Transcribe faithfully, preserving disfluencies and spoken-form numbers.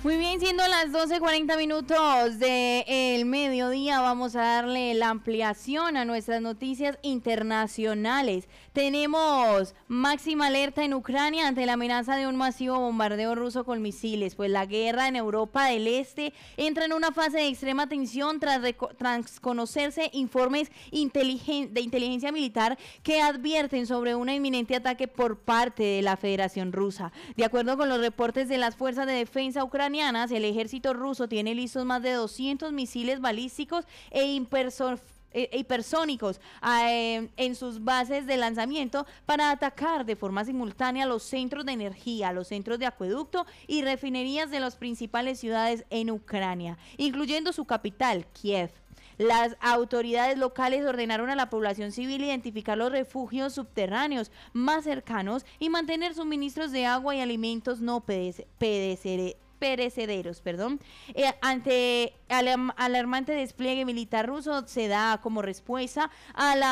Muy bien, siendo las doce cuarenta minutos del mediodía, vamos a darle la ampliación a nuestras noticias internacionales. Tenemos máxima alerta en Ucrania ante la amenaza de un masivo bombardeo ruso con misiles, pues la guerra en Europa del Este entra en una fase de extrema tensión tras, tras conocerse informes inteligen de inteligencia militar que advierten sobre un inminente ataque por parte de la Federación Rusa. De acuerdo con los reportes de las fuerzas de defensa ucranianas, el ejército ruso tiene listos más de doscientos misiles balísticos e impersor hipersónicos eh, en sus bases de lanzamiento para atacar de forma simultánea los centros de energía, los centros de acueducto y refinerías de las principales ciudades en Ucrania, incluyendo su capital, Kiev. Las autoridades locales ordenaron a la población civil identificar los refugios subterráneos más cercanos y mantener suministros de agua y alimentos no perecederos. perecederos, perdón. Eh, ante el alarmante despliegue militar ruso se da como respuesta a la